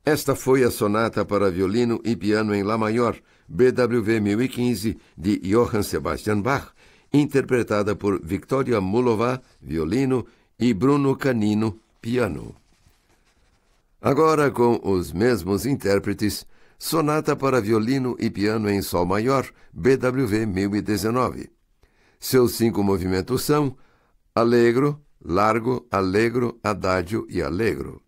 Esta foi a sonata para violino e piano em Lá maior, BWV 1015, de Johann Sebastian Bach, interpretada por Victoria Mullova, violino, e Bruno Canino, piano. Agora, com os mesmos intérpretes, sonata para violino e piano em Sol maior, BWV 1019. Seus 5 movimentos são allegro, largo, allegro, adagio e allegro.